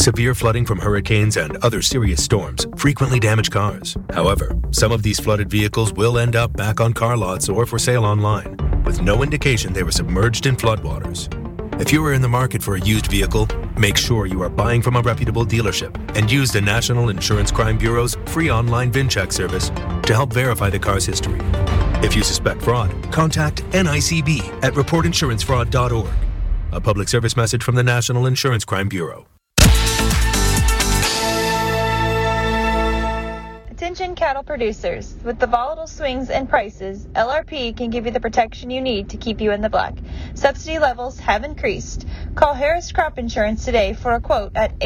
Severe flooding from hurricanes and other serious storms frequently damage cars. However, some of these flooded vehicles will end up back on car lots or for sale online, with no indication they were submerged in floodwaters. If you are in the market for a used vehicle, make sure you are buying from a reputable dealership and use the National Insurance Crime Bureau's free online VIN check service to help verify the car's history. If you suspect fraud, contact NICB at reportinsurancefraud.org. A public service message from the National Insurance Crime Bureau. Attention cattle producers. With the volatile swings in prices, LRP can give you the protection you need to keep you in the black. Subsidy levels have increased. Call Harris Crop Insurance today for a quote at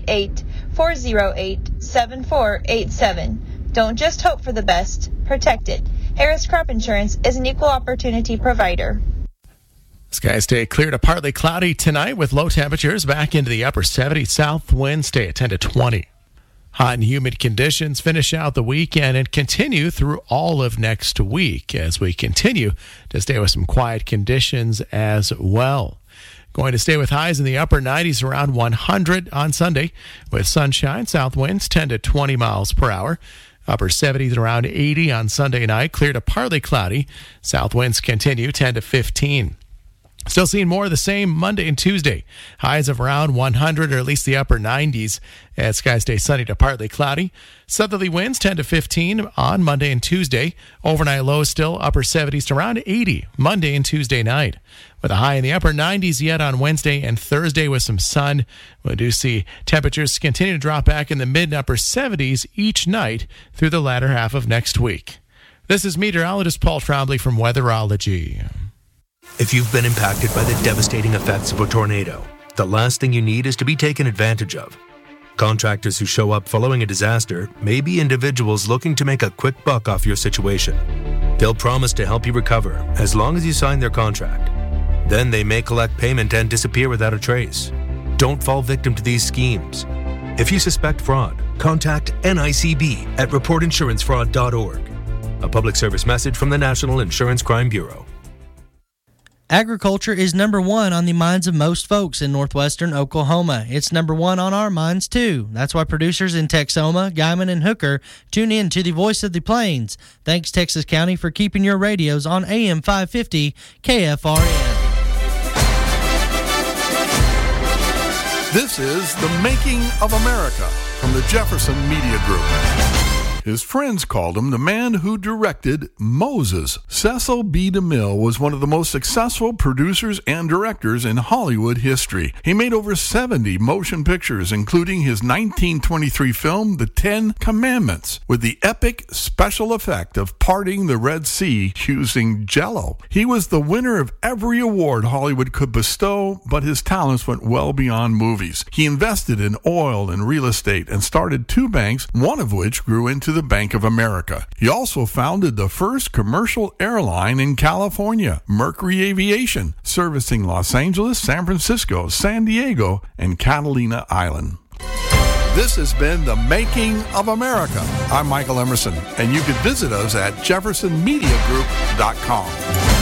888-408-7487. Don't just hope for the best, protect it. Harris Crop Insurance is an equal opportunity provider. Skies stay clear to partly cloudy tonight with low temperatures back into the upper 70s. South winds stay at 10 to 20. Hot and humid conditions finish out the weekend and continue through all of next week as we continue to stay with some quiet conditions as well. Going to stay with highs in the upper 90s around 100 on Sunday with sunshine, south winds 10 to 20 miles per hour. Upper 70s around 80 on Sunday night, clear to partly cloudy. South winds continue 10 to 15. Still seeing more of the same Monday and Tuesday. Highs of around 100 or at least the upper 90s as skies stay sunny to partly cloudy. Southerly winds 10 to 15 on Monday and Tuesday. Overnight lows still upper 70s to around 80 Monday and Tuesday night. With a high in the upper 90s yet on Wednesday and Thursday with some sun. We do see temperatures continue to drop back in the mid and upper 70s each night through the latter half of next week. This is meteorologist Paul Trombley from Weatherology. If you've been impacted by the devastating effects of a tornado, the last thing you need is to be taken advantage of. Contractors who show up following a disaster may be individuals looking to make a quick buck off your situation. They'll promise to help you recover as long as you sign their contract. Then they may collect payment and disappear without a trace. Don't fall victim to these schemes. If you suspect fraud, contact NICB at reportinsurancefraud.org. A public service message from the National Insurance Crime Bureau. Agriculture is number one on the minds of most folks in northwestern Oklahoma. It's number one on our minds, too. That's why producers in Texoma, Guymon, and Hooker tune in to the Voice of the Plains. Thanks, Texas County, for keeping your radios on AM 550 KFRN. This is The Making of America from the Jefferson Media Group. His friends called him the man who directed Moses. Cecil B. DeMille was one of the most successful producers and directors in Hollywood history. He made over 70 motion pictures, including his 1923 film, The Ten Commandments, with the epic special effect of parting the Red Sea using Jell-O. He was the winner of every award Hollywood could bestow, but his talents went well beyond movies. He invested in oil and real estate and started two banks, one of which grew into the Bank of America. He also founded the first commercial airline in California, Mercury Aviation, servicing Los Angeles, San Francisco, San Diego, and Catalina Island. This has been The Making of America. I'm Michael Emerson, and you can visit us at jeffersonmediagroup.com.